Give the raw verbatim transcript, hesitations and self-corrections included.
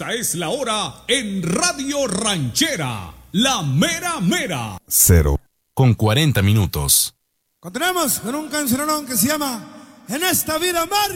Esta es la hora en Radio Ranchera, la mera mera. Cero con cuarenta minutos. Continuamos con un cancionón que se llama En esta vida amarga.